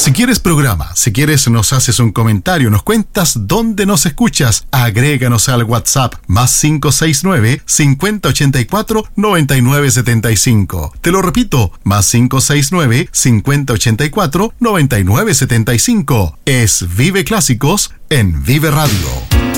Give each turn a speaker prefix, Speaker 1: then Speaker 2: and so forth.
Speaker 1: Si quieres programa, si quieres nos haces un comentario, nos cuentas dónde nos escuchas, agréganos al WhatsApp +569 5084 9975. Te lo repito, +569 5084 9975. Es Vive Clásicos en Vive Radio.